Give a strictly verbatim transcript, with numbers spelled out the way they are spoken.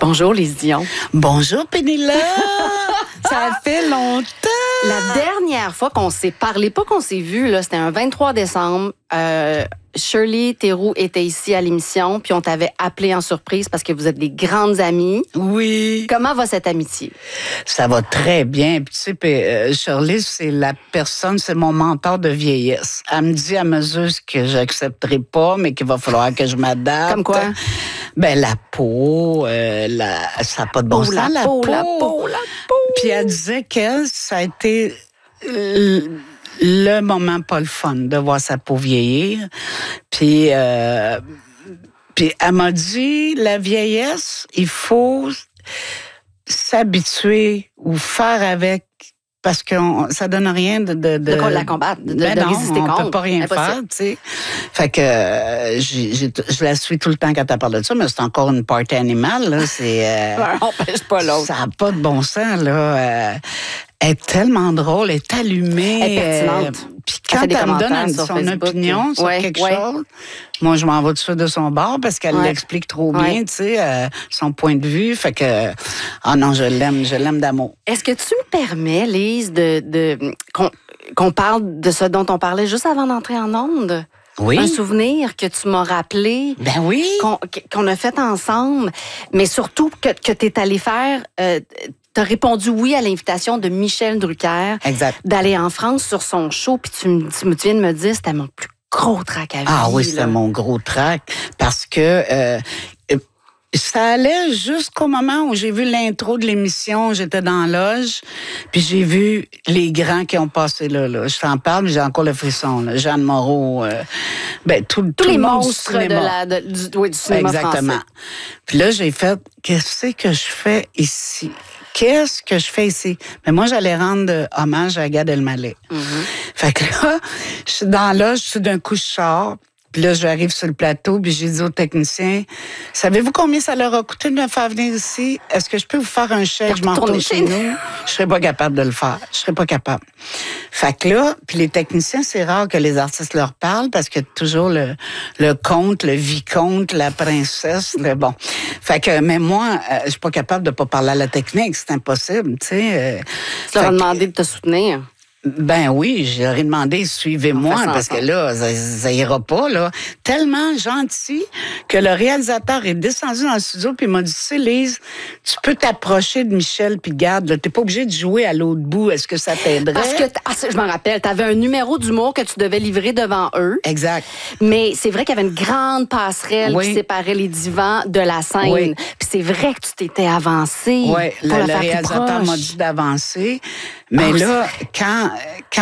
Bonjour, Lise Dion. Bonjour, Pénélope. Ça fait longtemps. La dernière fois qu'on s'est parlé, pas qu'on s'est vu, là, c'était un vingt-trois décembre. Euh, Shirley Théroux était ici à l'émission, puis on t'avait appelé en surprise parce que vous êtes des grandes amies. Oui. Comment va cette amitié? Ça va très bien. Puis, tu sais, puis, euh, Shirley, c'est la personne, c'est mon mentor de vieillesse. Elle me dit à mesure ce que j'accepterai pas, mais qu'il va falloir que je m'adapte. Comme quoi? Ben, la peau, euh, la, ça n'a pas de bon Oh, sens, la, la peau, peau. la peau, la peau. Puis elle disait qu'elle, ça a été euh, le moment pas le fun de voir sa peau vieillir. Puis, euh, puis elle m'a dit, la vieillesse, il faut s'habituer ou faire avec. Parce que on, ça donne rien de... De, de, de la combattre, de, ben de non, résister contre. on peut pas rien Impossible. faire, tu sais. Fait que euh, j'ai, j'ai, je la suis tout le temps quand elle parle de ça, mais c'est encore une party animale, là. C'est... Euh, on n'empêche pas l'autre. Ça n'a pas de bon sens, là. Euh, elle est tellement drôle, elle est allumée. Elle est pertinente. Euh, puis quand elle, elle me donne un, son Facebook, opinion sur ouais, quelque ouais. chose, moi, je m'en vais dessus de son bord parce qu'elle ouais. l'explique trop bien, ouais. tu sais, euh, son point de vue. Fait que, ah non, je l'aime, je l'aime d'amour. Est-ce que tu me permets, Lise, de, de, qu'on, qu'on parle de ce dont on parlait juste avant d'entrer en onde? Oui. Un souvenir que tu m'as rappelé. Ben oui. Qu'on, qu'on a fait ensemble, mais surtout que, que tu es allé faire... Euh, tu as répondu oui à l'invitation de Michel Drucker exact. D'aller en France sur son show, puis tu, tu, tu viens de me dire c'était mon plus gros trac à vie. Ah oui, c'était mon gros trac, parce que... Euh, ça allait jusqu'au moment où j'ai vu l'intro de l'émission, j'étais dans la loge, puis j'ai vu les grands qui ont passé là. là. Je t'en parle, j'ai encore le frisson. Là. Jeanne Moreau, euh, ben tout, tous tout les le monde monstres du cinéma. de la, de, du, oui, du cinéma Exactement. français. Puis là, j'ai fait, qu'est-ce que je fais ici? Qu'est-ce que je fais ici? Mais moi, j'allais rendre hommage à Gad Elmaleh. Mm-hmm. Fait que là, je suis dans la loge, tout d'un coup, je sors. Puis là, j'arrive sur le plateau, puis j'ai dit au technicien, savez-vous combien ça leur a coûté de me faire venir ici? Est-ce que je peux vous faire un chèque? Je m'en retourne chez nous. Je serais pas capable de le faire. Je serais pas capable. Fait que là, puis les techniciens, c'est rare que les artistes leur parlent parce que toujours le, le comte, le vicomte, la princesse, le bon. Fait que, mais moi, euh, je suis pas capable de pas parler à la technique. C'est impossible, tu sais. Euh, tu leur as demandé de te soutenir. Ben oui, j'aurais demandé, suivez-moi, parce que là, ça, ça ira pas, là. Tellement gentil que le réalisateur est descendu dans le studio puis il m'a dit, tu sais, Lise, tu peux t'approcher de Michel puis garde, là, t'es pas obligé de jouer à l'autre bout. Est-ce que ça t'aiderait? Parce que, ah, je m'en rappelle, t'avais un numéro d'humour que tu devais livrer devant eux. Exact. Mais c'est vrai qu'il y avait une grande passerelle oui. qui séparait les divans de la scène. Oui. Puis c'est vrai que tu t'étais avancé. Oui, le, le réalisateur m'a dit d'avancer. Mais oh, là, quand, quand